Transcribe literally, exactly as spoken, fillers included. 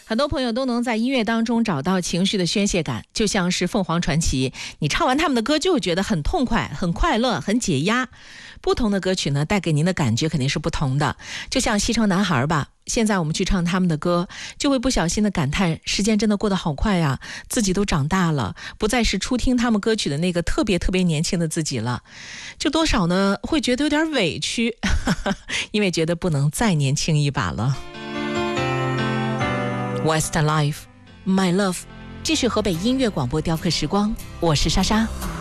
很多朋友都能在音乐当中找到情绪的宣泄感，就像是凤凰传奇，你唱完他们的歌就会觉得很痛快、很快乐、很解压。不同的歌曲呢，带给您的感觉肯定是不同的。就像西城男孩吧，现在我们去唱他们的歌，就会不小心的感叹时间真的过得好快呀，自己都长大了，不再是初听他们歌曲的那个特别特别年轻的自己了，就多少呢会觉得有点委屈因为觉得不能再年轻一把了。Westlife My Love， 继续河北音乐广播雕刻时光，我是莎莎。